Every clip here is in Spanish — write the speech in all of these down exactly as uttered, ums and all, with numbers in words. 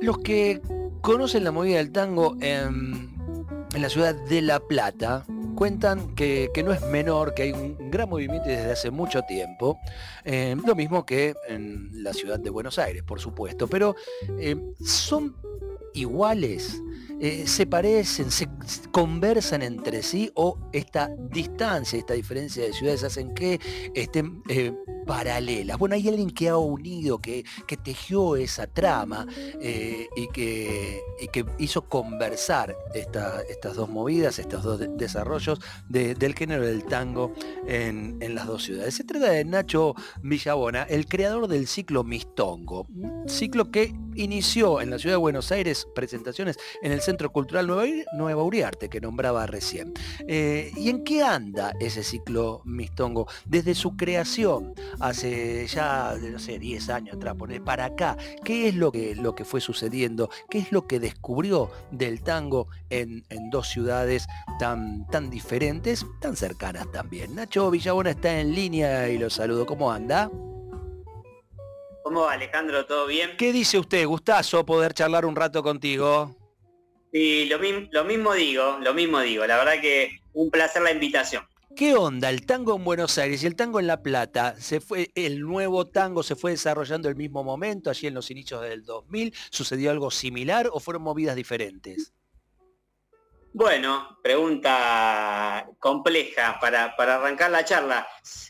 los que conocen la movida del tango en, en la ciudad de La Plata cuentan que, que no es menor, que hay un gran movimiento desde hace mucho tiempo, eh, lo mismo que en la ciudad de Buenos Aires, por supuesto, pero eh, son iguales, eh, se parecen, se conversan entre sí, o esta distancia, esta diferencia de ciudades hacen que estén eh, paralelas. Bueno, hay alguien que ha unido, que, que tejió esa trama eh, y, que, y que hizo conversar esta, estas dos movidas, estos dos de, desarrollos de, del género del tango en, en las dos ciudades. Se trata de Nacho Villabona, el creador del ciclo Mistongo, un ciclo que inició en la ciudad de Buenos Aires, presentaciones en el Centro Cultural Nueva, Nueva Uriarte, que nombraba recién. Eh, ¿Y en qué anda ese ciclo Mistongo? Desde su creación, hace ya, no sé, diez años atrás, para acá, ¿qué es lo que, lo que fue sucediendo? ¿Qué es lo que descubrió del tango en, en dos ciudades tan, tan diferentes, tan cercanas también? Nacho Villabona está en línea y lo saludo. ¿Cómo anda? ¿Cómo va, Alejandro? ¿Todo bien? ¿Qué dice usted? Gustazo poder charlar un rato contigo. Sí, lo, lo mismo digo, lo mismo digo. La verdad que un placer la invitación. ¿Qué onda el tango en Buenos Aires y el tango en La Plata? ¿Se fue, el nuevo tango se fue desarrollando en el mismo momento, allí en los inicios del dos mil? ¿Sucedió algo similar o fueron movidas diferentes? Bueno, pregunta compleja para, para arrancar la charla.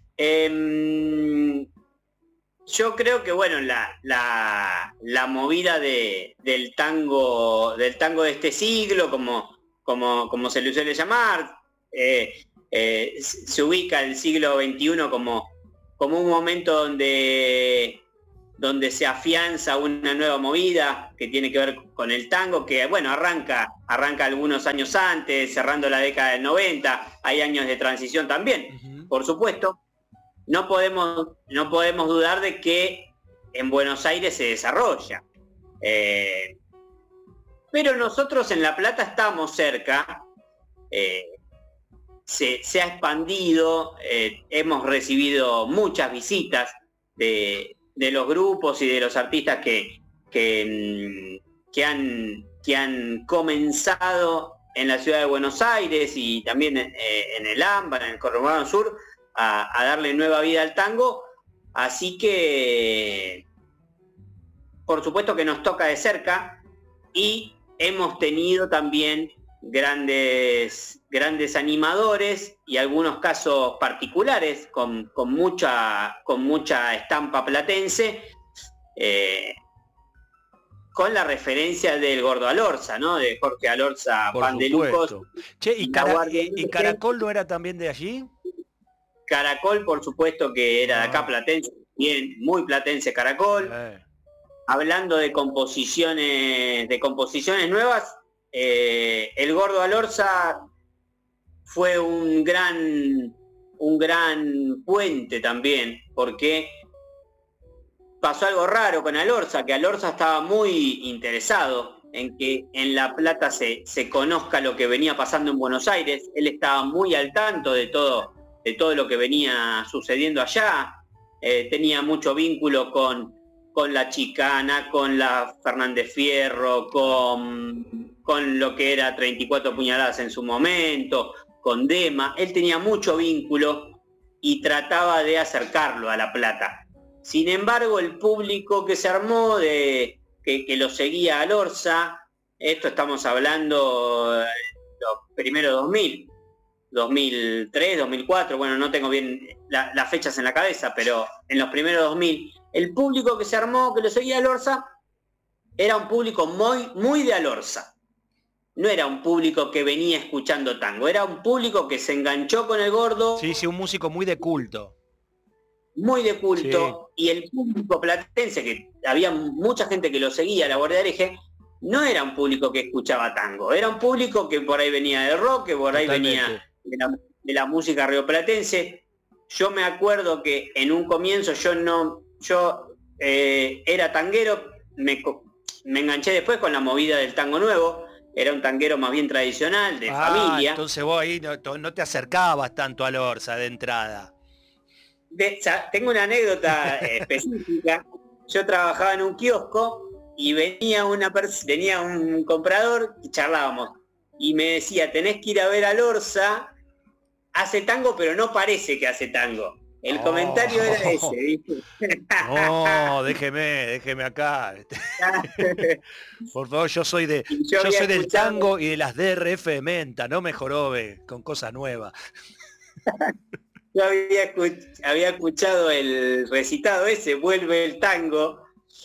Eh, yo creo que bueno, la, la, la movida de, del tango, del tango de este siglo, como, como, como se le suele llamar, eh, Eh, se ubica el siglo veintiuno como, como un momento donde, donde se afianza una nueva movida que tiene que ver con el tango, que bueno, arranca, arranca algunos años antes, cerrando la década del noventa, hay años de transición también, uh-huh. Por supuesto. No podemos, no podemos dudar de que en Buenos Aires se desarrolla. Eh, pero nosotros en La Plata estamos cerca, eh, Se, se ha expandido, eh, hemos recibido muchas visitas de, de los grupos y de los artistas que, que, que, han, que han comenzado en la ciudad de Buenos Aires y también eh, en el AMBA, en el Conurbano Sur, a, a darle nueva vida al tango. Así que, por supuesto que nos toca de cerca y hemos tenido también grandes, grandes animadores y algunos casos particulares con, con, mucha, con mucha estampa platense, eh, con la referencia del Gordo Alorza, ¿no? De Jorge Alorza, Por Pan de Lucos. Che, ¿y, Cara y, ¿y Caracol no era también de allí? Caracol, por supuesto que era de acá, platense, bien, muy platense Caracol. Eh. Hablando de composiciones, de composiciones nuevas, Eh, el Gordo Alorza fue un gran, un gran puente también, porque pasó algo raro con Alorza, que Alorza estaba muy interesado en que en La Plata se, se conozca lo que venía pasando en Buenos Aires. Él estaba muy al tanto de todo, de todo lo que venía sucediendo allá, eh, tenía mucho vínculo con con la Chicana, con la Fernández Fierro, con, con lo que era treinta y cuatro puñaladas en su momento, con Dema. Él tenía mucho vínculo y trataba de acercarlo a La Plata. Sin embargo, el público que se armó, de, que, que lo seguía a Alorza, esto estamos hablando de los primeros dos mil, dos mil tres, dos mil cuatro, bueno, no tengo bien la, las fechas en la cabeza, pero en los primeros dos mil, el público que se armó, que lo seguía a Alorza, era un público muy, muy de Alorza. No era un público que venía escuchando tango, era un público que se enganchó con el Gordo. Sí, sí, un músico muy de culto. Muy de culto, sí. Y el público platense, que había mucha gente que lo seguía, la Guardia de Hereje, no era un público que escuchaba tango, era un público que por ahí venía de rock, que por ahí Totalmente. venía de la, de la música rioplatense. Yo me acuerdo que en un comienzo yo no, yo eh, era tanguero, me, me enganché después con la movida del tango nuevo, era un tanguero más bien tradicional, de ah, familia. Entonces vos ahí no, no te acercabas tanto a Alorza de entrada. De, o sea, tengo una anécdota específica. Yo trabajaba en un kiosco y venía una pers- venía un comprador y charlábamos. Y me decía, tenés que ir a ver a Lorza, hace tango, pero no parece que hace tango. El Oh. comentario era ese, ¿viste? No, déjeme, déjeme acá. Por favor, yo soy de, yo yo soy del escuchado... tango y de las D R F de menta, no me jorobe con cosas nuevas. Yo había, escuch había escuchado el recitado ese, vuelve el tango,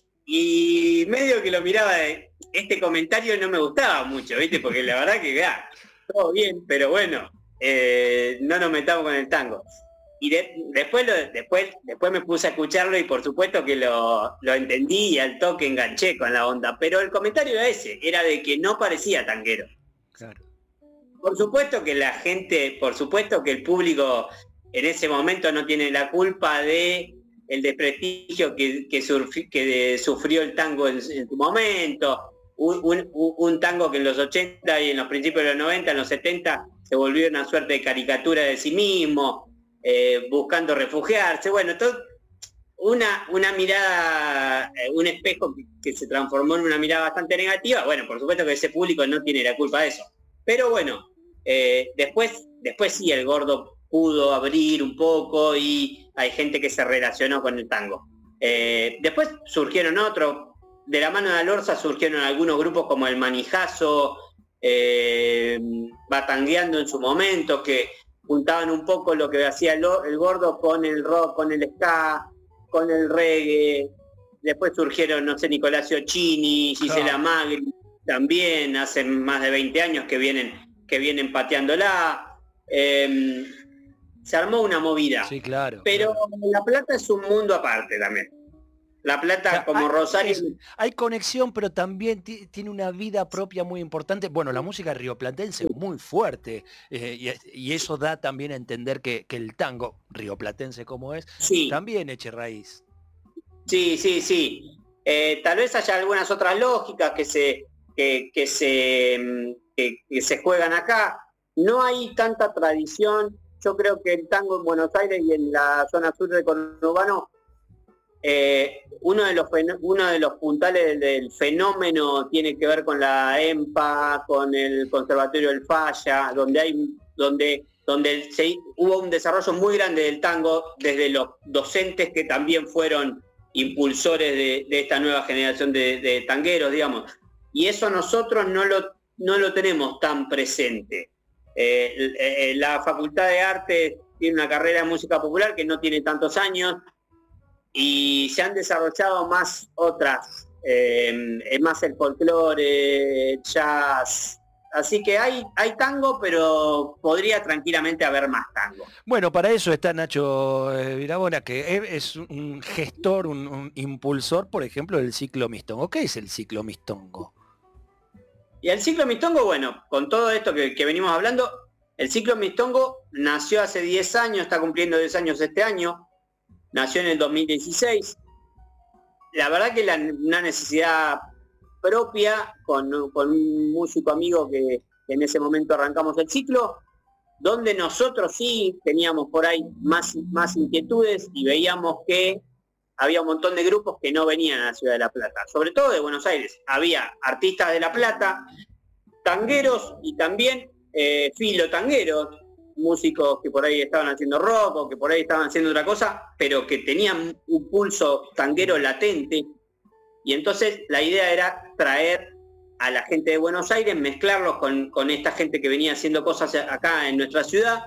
y medio que lo miraba, de, este comentario no me gustaba mucho, ¿viste? Porque la verdad que, ya, todo bien, pero bueno, eh, no nos metamos con el tango. Y de, después, lo, después, después me puse a escucharlo y por supuesto que lo, lo entendí y al toque enganché con la onda, pero el comentario era ese, era de que no parecía tanguero. Claro. Por supuesto que la gente, por supuesto que el público en ese momento no tiene la culpa de el desprestigio que, que, surfi, que de, sufrió el tango en, en su momento, un, un, un tango que en los ochenta y en los principios de los noventa, en los setenta, se volvió una suerte de caricatura de sí mismo, eh, buscando refugiarse, bueno, todo, una, una mirada, eh, un espejo que, que se transformó en una mirada bastante negativa. Bueno, por supuesto que ese público no tiene la culpa de eso, pero bueno, eh, después, después sí el Gordo pudo abrir un poco y hay gente que se relacionó con el tango. Eh, después surgieron otros, de la mano de Alorza surgieron algunos grupos como el Manijazo, eh, Batangueando en su momento, que juntaban un poco lo que hacía el, el Gordo con el rock, con el ska, con el reggae. Después surgieron, no sé, Nicolás Occhini, Gisela Magri, también hace más de veinte años que vienen, que vienen pateándola. Eh, se armó una movida. Sí, claro. Pero claro. La Plata es un mundo aparte también. La Plata, o sea, como hay, Rosario... Es, hay conexión, pero también tiene una vida propia muy importante. Bueno, la música rioplatense es muy fuerte, eh, y, y eso da también a entender que, que el tango, rioplatense como es, sí. también eche raíz. Sí, sí, sí. Eh, tal vez haya algunas otras lógicas que se, que, que se, que, que se juegan acá. No hay tanta tradición. Yo creo que el tango en Buenos Aires y en la zona sur del conurbano, eh, uno, de los, uno de los puntales del fenómeno tiene que ver con la EMPA, con el Conservatorio del Falla, donde hay, donde, donde se, hubo un desarrollo muy grande del tango desde los docentes que también fueron impulsores de, de esta nueva generación de, de tangueros, digamos. Y eso nosotros no lo, no lo tenemos tan presente. Eh, eh, la Facultad de Arte tiene una carrera de música popular que no tiene tantos años y se han desarrollado más otras, eh, más el folclore, jazz. Así que hay, hay tango, pero podría tranquilamente haber más tango. Bueno, para eso está Nacho eh, Virabona, que es un gestor, un, un impulsor, por ejemplo, del ciclo Mistongo. ¿Qué es el ciclo Mistongo? Y el ciclo Mistongo, bueno, con todo esto que, que venimos hablando, el ciclo Mistongo nació hace diez años, está cumpliendo diez años este año, nació en el dos mil dieciséis. La verdad que la, una necesidad propia, con, con un músico amigo que, que en ese momento arrancamos el ciclo, donde nosotros sí teníamos por ahí más, más inquietudes y veíamos que había un montón de grupos que no venían a la ciudad de La Plata, sobre todo de Buenos Aires. Había artistas de La Plata, tangueros y también eh, filotangueros, músicos que por ahí estaban haciendo rock o que por ahí estaban haciendo otra cosa, pero que tenían un pulso tanguero latente. Y entonces la idea era traer a la gente de Buenos Aires, mezclarlos con, con esta gente que venía haciendo cosas acá en nuestra ciudad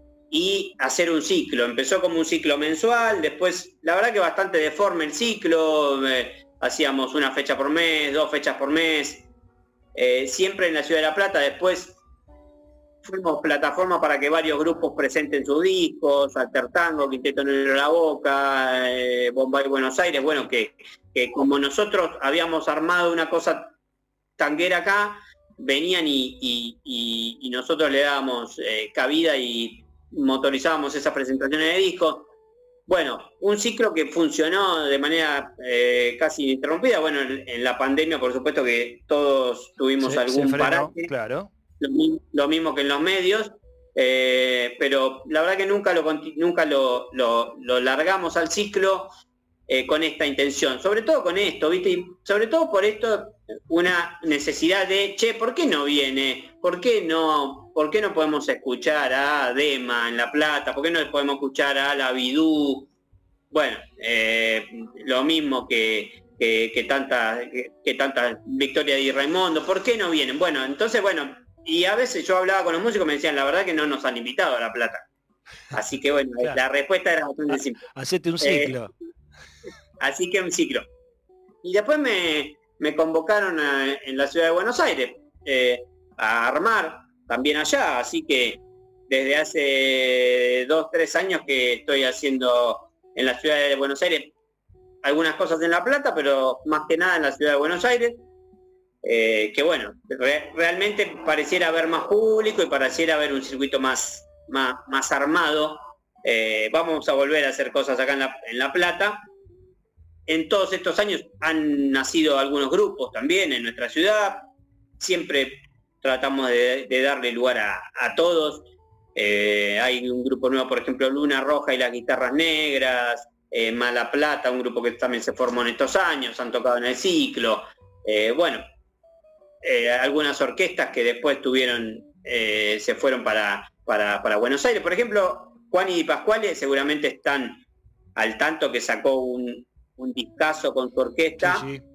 y hacer un ciclo. Empezó como un ciclo mensual, después la verdad que bastante deforme el ciclo, eh, hacíamos una fecha por mes, dos fechas por mes, eh, siempre en la ciudad de La Plata. Después fuimos plataforma para que varios grupos presenten sus discos, Altertango, Quinteto Negro La Boca, eh, Bombay Buenos Aires, bueno, que, que como nosotros habíamos armado una cosa tanguera acá, venían y, y, y, y nosotros le dábamos eh, cabida y motorizábamos esas presentaciones de discos. Bueno, un ciclo que funcionó de manera eh, casi ininterrumpida. Bueno, en, en la pandemia, por supuesto que todos tuvimos se, algún se frenó, parate. Claro. Lo, lo mismo que en los medios, eh, pero la verdad que nunca lo, nunca lo, lo, lo largamos al ciclo. eh, con esta intención, sobre todo con esto, ¿viste? Y sobre todo por esto, una necesidad de, che, ¿por qué no viene? ¿Por qué no, por qué no podemos escuchar a Dema en La Plata? ¿Por qué no podemos escuchar a La Bidú? Bueno, eh, lo mismo que, que, que tanta que, que tanta Victoria Di Raimondo, ¿por qué no vienen? Bueno, entonces, bueno, y a veces yo hablaba con los músicos y me decían, la verdad que no nos han invitado a La Plata. Así que bueno, claro, la respuesta era bastante simple. Hacete un ciclo. Eh, así que un ciclo. Y después me, me convocaron a, en la ciudad de Buenos Aires eh, a armar también allá, así que desde hace dos, tres años que estoy haciendo en la ciudad de Buenos Aires algunas cosas en La Plata, pero más que nada en la ciudad de Buenos Aires, eh, que bueno, re, realmente pareciera haber más público y pareciera haber un circuito más, más, más armado. Eh, vamos a volver a hacer cosas acá en La, en La Plata. En todos estos años han nacido algunos grupos también en nuestra ciudad, siempre tratamos de, de darle lugar a, a todos. Eh, hay un grupo nuevo, por ejemplo, Luna Roja y las Guitarras Negras, eh, Mala Plata, un grupo que también se formó en estos años, han tocado en el ciclo. Eh, bueno, eh, algunas orquestas que después tuvieron, eh, se fueron para, para, para Buenos Aires. Por ejemplo, Juan y Di Pasquale seguramente están al tanto que sacó un, un discazo con su orquesta. Sí, sí.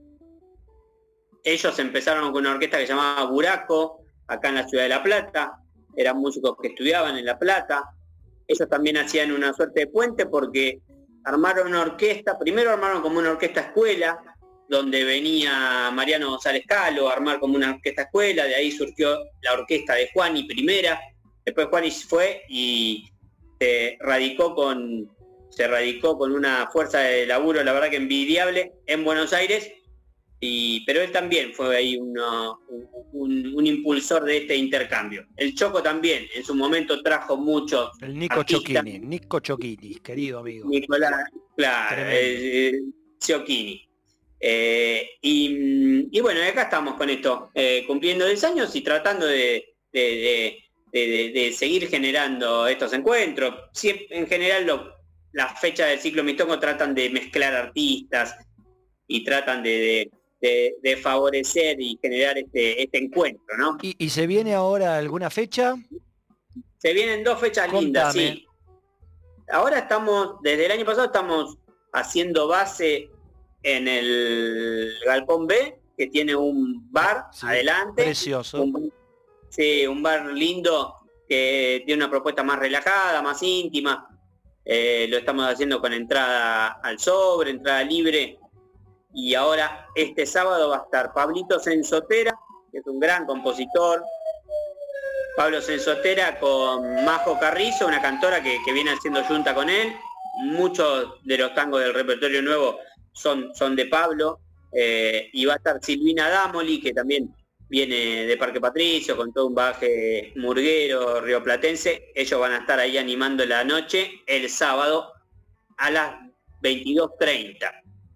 Ellos empezaron con una orquesta que se llamaba Buraco, acá en la ciudad de La Plata. Eran músicos que estudiaban en La Plata. Ellos también hacían una suerte de puente porque armaron una orquesta, primero armaron como una orquesta escuela, donde venía Mariano González Calo a armar como una orquesta escuela, de ahí surgió la orquesta de Juani primera, después Juani fue y se radicó con, se radicó con una fuerza de laburo, la verdad que envidiable, en Buenos Aires. Y, pero él también fue ahí uno, un, un impulsor de este intercambio. El Choco también, en su momento trajo muchos. El Nico artistas. Chocchini, Nico Chocchini, querido amigo. Nicolás, claro, eh, Chocchini. Eh, y, y bueno, acá estamos con esto, eh, cumpliendo diez años y tratando de, de, de, de, de, de seguir generando estos encuentros. Siempre, en general, lo, las fechas del ciclo Mistongo tratan de mezclar artistas y tratan de, de De, de favorecer y generar este, este encuentro, ¿no? ¿Y, ¿Y se viene ahora alguna fecha? Se vienen dos fechas Contame. lindas, sí. Ahora estamos, desde el año pasado estamos haciendo base en el Galpón B, que tiene un bar sí, adelante. Precioso. Un, sí, un bar lindo que tiene una propuesta más relajada, más íntima. Eh, lo estamos haciendo con entrada al sobre, entrada libre. Y ahora este sábado va a estar Pablito Sensotera, que es un gran compositor. Pablo Sensotera con Majo Carrizo, una cantora que, que viene haciendo junta con él. Muchos de los tangos del repertorio nuevo son, son de Pablo. Eh, y va a estar Silvina Damoli, que también viene de Parque Patricio, con todo un bagaje murguero, rioplatense. Ellos van a estar ahí animando la noche el sábado a las veintidós treinta.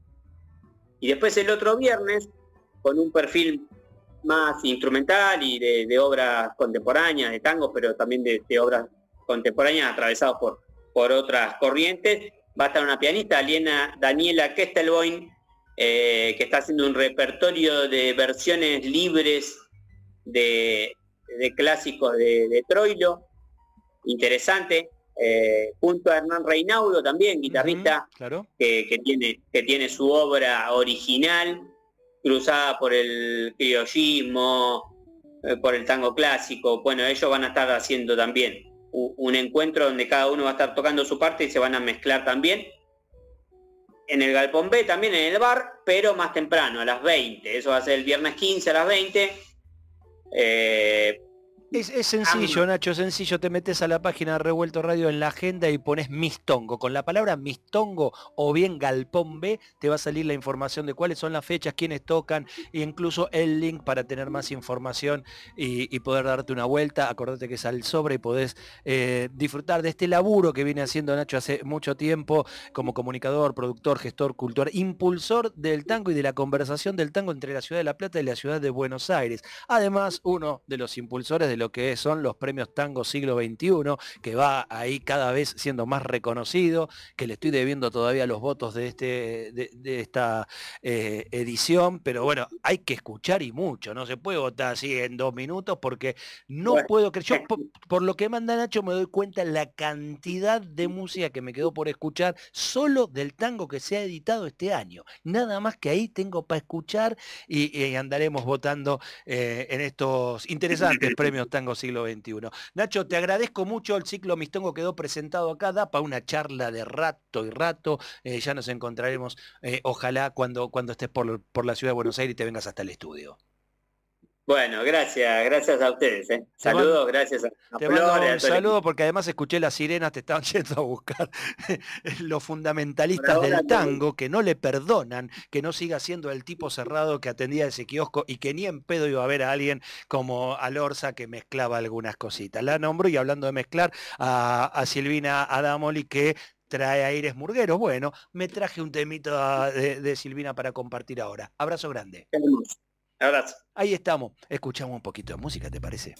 Y después el otro viernes, con un perfil más instrumental y de, de obras contemporáneas, de tangos, pero también de, de obras contemporáneas atravesados por, por otras corrientes, va a estar una pianista, Aliena, Daniela Kestelboim, eh, que está haciendo un repertorio de versiones libres de, de clásicos de, de Troilo, interesante. Eh, junto a Hernán Reinaudo también, guitarrista, uh-huh, claro. que, que, tiene, que tiene su obra original, cruzada por el criollismo, eh, por el tango clásico. Bueno, ellos van a estar haciendo también un, un encuentro donde cada uno va a estar tocando su parte y se van a mezclar también. En el Galpón B, también en el bar, pero más temprano, a las veinte. Eso va a ser el viernes quince a las veinte. Eh, Es, es sencillo, Nacho, sencillo. Te metes a la página de Revuelto Radio en la agenda y pones Mistongo. Con la palabra Mistongo o bien Galpón B te va a salir la información de cuáles son las fechas, quiénes tocan e incluso el link para tener más información y, y poder darte una vuelta. Acordate que es al sobre y podés eh, disfrutar de este laburo que viene haciendo Nacho hace mucho tiempo como comunicador, productor, gestor, cultor, impulsor del tango y de la conversación del tango entre la ciudad de La Plata y la ciudad de Buenos Aires. Además, uno de los impulsores de lo que son los premios Tango Siglo veintiuno, que va ahí cada vez siendo más reconocido, que le estoy debiendo todavía los votos de, este, de, de esta eh, edición, pero bueno, hay que escuchar y mucho, no se puede votar así en dos minutos porque no Bueno, puedo creer, yo por, por lo que manda Nacho me doy cuenta la cantidad de música que me quedó por escuchar solo del tango que se ha editado este año, nada más que ahí tengo para escuchar y, y andaremos votando eh, en estos interesantes premios Tango Siglo veintiuno. Nacho, te agradezco mucho, el ciclo Mistongo quedó presentado acá, da para una charla de rato y rato, eh, ya nos encontraremos, eh, ojalá cuando, cuando estés por, por la ciudad de Buenos Aires y te vengas hasta el estudio. bueno, gracias, gracias a ustedes. ¿eh? Te mando, Saludos, gracias a, a te mando Flores, un a todo el saludo equipo. porque además escuché las sirenas, te estaban yendo a buscar los Por fundamentalistas ahora, del todo. tango que no le perdonan que no siga siendo el tipo cerrado que atendía ese kiosco y que ni en pedo iba a ver a alguien como Alorza que mezclaba algunas cositas. La nombro y hablando de mezclar a, a Silvina Adamoli que trae aires murgueros. Bueno, me traje un temito de, de Silvina para compartir ahora. Abrazo grande. Qué hermoso. Abrazo. Ahí estamos. Escuchamos un poquito de música, ¿te parece?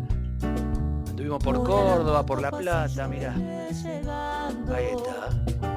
Anduvimos por Córdoba, por La Plata, mira. Ahí está.